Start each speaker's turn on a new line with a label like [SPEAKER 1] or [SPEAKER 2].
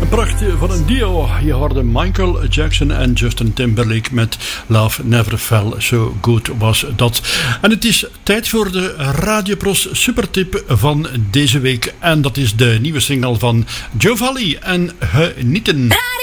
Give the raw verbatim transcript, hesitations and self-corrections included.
[SPEAKER 1] prachtje van een duo. Je hoorde Michael Jackson en Justin Timberlake met Love Never Fell So Good was dat. En het is tijd voor de Radiopros supertip van deze week. En dat is de nieuwe single van Joe Valli en Genieten.